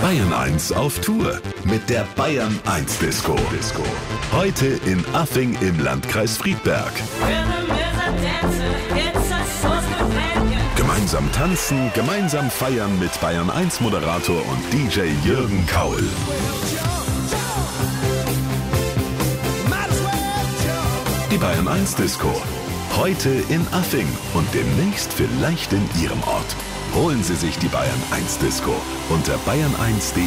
Bayern 1 auf Tour mit der Bayern 1 Disco. Heute in Affing im Landkreis Friedberg. Gemeinsam tanzen, gemeinsam feiern mit Bayern 1 Moderator und DJ Jürgen Kaul. Die Bayern 1 Disco. Heute in Affing und demnächst vielleicht in Ihrem Ort. Holen Sie sich die Bayern 1 Disco unter bayern1.de.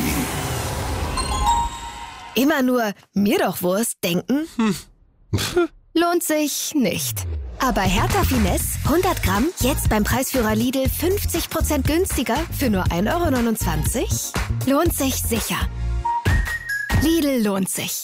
Immer nur mir doch Wurst denken? Lohnt sich nicht. Aber Hertha Finesse 100 Gramm jetzt beim Preisführer Lidl 50% günstiger für nur 1,29 €? Lohnt sich sicher. Lidl lohnt sich.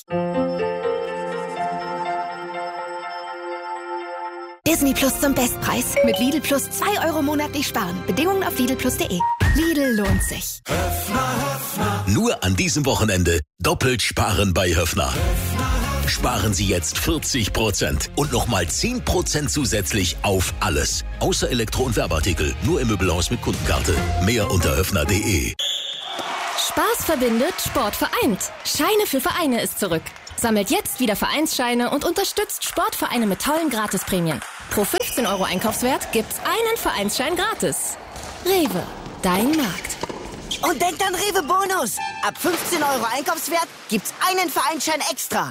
Disney Plus zum Bestpreis. Mit Lidl Plus 2 € monatlich sparen. Bedingungen auf lidlplus.de. Lidl lohnt sich. Nur an diesem Wochenende doppelt sparen bei Höffner. Sparen Sie jetzt 40% und nochmal 10% zusätzlich auf alles. Außer Elektro- und Werbeartikel. Nur im Möbelhaus mit Kundenkarte. Mehr unter höffner.de. Spaß verbindet, Sport vereint. Scheine für Vereine ist zurück. Sammelt jetzt wieder Vereinsscheine und unterstützt Sportvereine mit tollen Gratisprämien. Pro 15 € Einkaufswert gibt's einen Vereinsschein gratis. Rewe, dein Markt. Und denkt an Rewe Bonus. Ab 15 € Einkaufswert gibt's einen Vereinsschein extra.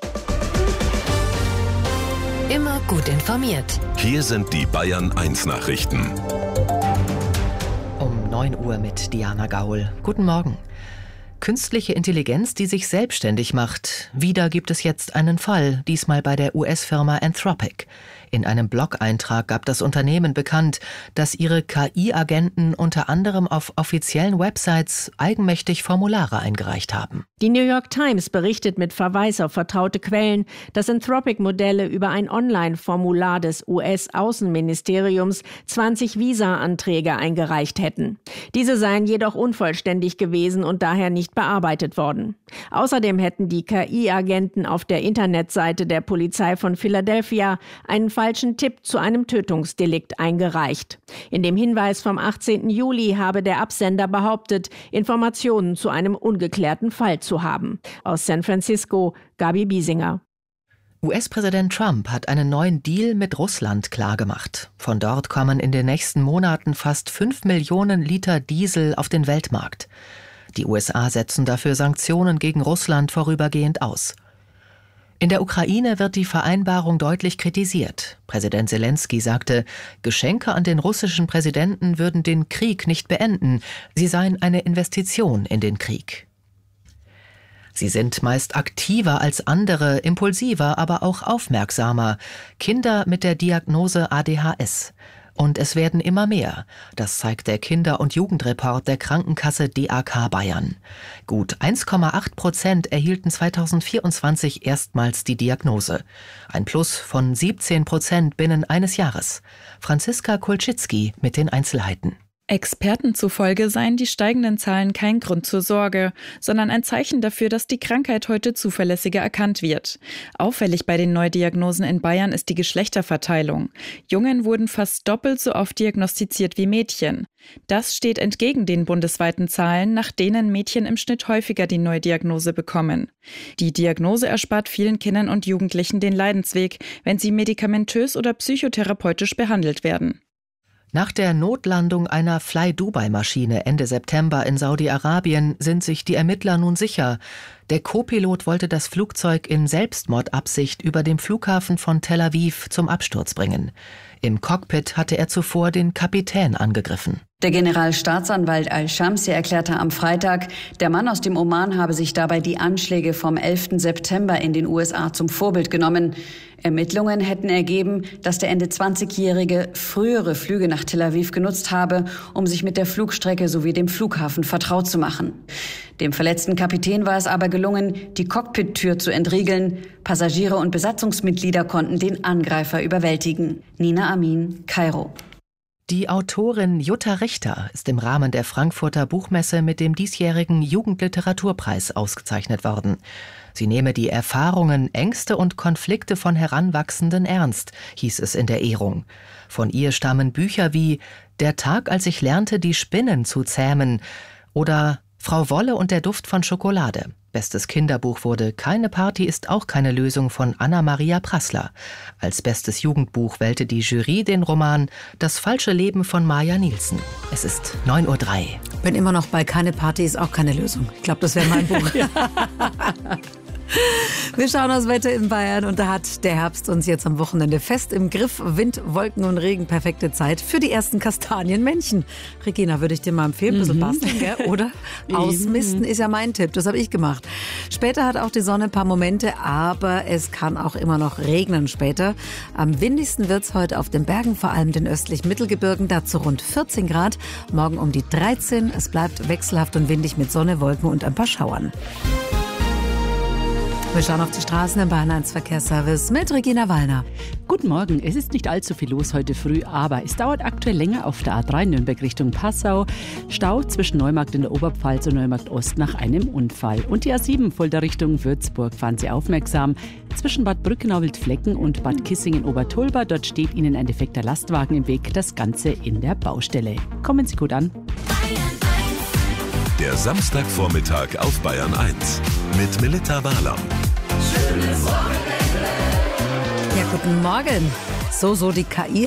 Immer gut informiert. Hier sind die Bayern 1 Nachrichten. Um 9 Uhr mit Diana Gaul. Guten Morgen. Künstliche Intelligenz, die sich selbstständig macht. Wieder gibt es jetzt einen Fall, diesmal bei der US-Firma Anthropic. In einem Blog-Eintrag gab das Unternehmen bekannt, dass ihre KI-Agenten unter anderem auf offiziellen Websites eigenmächtig Formulare eingereicht haben. Die New York Times berichtet mit Verweis auf vertraute Quellen, dass Anthropic-Modelle über ein Online-Formular des US-Außenministeriums 20 Visa-Anträge eingereicht hätten. Diese seien jedoch unvollständig gewesen und daher nicht bearbeitet worden. Außerdem hätten die KI-Agenten auf der Internetseite der Polizei von Philadelphia einen falschen Tipp zu einem Tötungsdelikt eingereicht. In dem Hinweis vom 18. Juli habe der Absender behauptet, Informationen zu einem ungeklärten Fall zu haben. Aus San Francisco, Gabi Biesinger. US-Präsident Trump hat einen neuen Deal mit Russland klargemacht. Von dort kommen in den nächsten Monaten fast 5 Millionen Liter Diesel auf den Weltmarkt. Die USA setzen dafür Sanktionen gegen Russland vorübergehend aus. In der Ukraine wird die Vereinbarung deutlich kritisiert. Präsident Selenskyj sagte, Geschenke an den russischen Präsidenten würden den Krieg nicht beenden. Sie seien eine Investition in den Krieg. Sie sind meist aktiver als andere, impulsiver, aber auch aufmerksamer. Kinder mit der Diagnose ADHS. Und es werden immer mehr. Das zeigt der Kinder- und Jugendreport der Krankenkasse DAK Bayern. Gut 1,8% erhielten 2024 erstmals die Diagnose. Ein Plus von 17% binnen eines Jahres. Franziska Kulczycki mit den Einzelheiten. Experten zufolge seien die steigenden Zahlen kein Grund zur Sorge, sondern ein Zeichen dafür, dass die Krankheit heute zuverlässiger erkannt wird. Auffällig bei den Neudiagnosen in Bayern ist die Geschlechterverteilung. Jungen wurden fast doppelt so oft diagnostiziert wie Mädchen. Das steht entgegen den bundesweiten Zahlen, nach denen Mädchen im Schnitt häufiger die Neudiagnose bekommen. Die Diagnose erspart vielen Kindern und Jugendlichen den Leidensweg, wenn sie medikamentös oder psychotherapeutisch behandelt werden. Nach der Notlandung einer Fly-Dubai-Maschine Ende September in Saudi-Arabien sind sich die Ermittler nun sicher. Der Co-Pilot wollte das Flugzeug in Selbstmordabsicht über dem Flughafen von Tel Aviv zum Absturz bringen. Im Cockpit hatte er zuvor den Kapitän angegriffen. Der Generalstaatsanwalt Al-Shamsi erklärte am Freitag, der Mann aus dem Oman habe sich dabei die Anschläge vom 11. September in den USA zum Vorbild genommen. Ermittlungen hätten ergeben, dass der Ende 20-Jährige frühere Flüge nach Tel Aviv genutzt habe, um sich mit der Flugstrecke sowie dem Flughafen vertraut zu machen. Dem verletzten Kapitän war es aber gelungen, die Cockpit-Tür zu entriegeln. Passagiere und Besatzungsmitglieder konnten den Angreifer überwältigen. Nina Amin, Kairo. Die Autorin Jutta Richter ist im Rahmen der Frankfurter Buchmesse mit dem diesjährigen Jugendliteraturpreis ausgezeichnet worden. Sie nehme die Erfahrungen, Ängste und Konflikte von Heranwachsenden ernst, hieß es in der Ehrung. Von ihr stammen Bücher wie »Der Tag, als ich lernte, die Spinnen zu zähmen« oder Frau Wolle und der Duft von Schokolade. Bestes Kinderbuch wurde Keine Party ist auch keine Lösung von Anna-Maria Prassler. Als bestes Jugendbuch wählte die Jury den Roman Das falsche Leben von Maja Nielsen. Es ist 9:03 Uhr. Bin immer noch bei Keine Party ist auch keine Lösung. Ich glaube, das wäre mein Buch. Wir schauen aufs Wetter in Bayern und da hat der Herbst uns jetzt am Wochenende fest im Griff. Wind, Wolken und Regen, perfekte Zeit für die ersten Kastanienmännchen. Regina, würde ich dir mal empfehlen, ein bisschen basteln, gell? Oder ausmisten ist ja mein Tipp, das habe ich gemacht. Später hat auch die Sonne ein paar Momente, aber es kann auch immer noch regnen später. Am windigsten wird es heute auf den Bergen, vor allem den östlichen Mittelgebirgen, dazu rund 14 Grad. Morgen um die 13. Es bleibt wechselhaft und windig mit Sonne, Wolken und ein paar Schauern. Wir schauen auf die Straßen im Bayern 1 Verkehrsservice mit Regina Wallner. Guten Morgen. Es ist nicht allzu viel los heute früh, aber es dauert aktuell länger auf der A3 Nürnberg Richtung Passau. Stau zwischen Neumarkt in der Oberpfalz und Neumarkt Ost nach einem Unfall. Und die A7 Fulda Richtung Würzburg. Fahren Sie aufmerksam. Zwischen Bad Brückenau-Wildflecken und Bad Kissingen-Obertolba. Dort steht Ihnen ein defekter Lastwagen im Weg. Das Ganze in der Baustelle. Kommen Sie gut an. Der Samstagvormittag auf Bayern 1 mit Melitta Barlam. Ja, guten Morgen. So die KI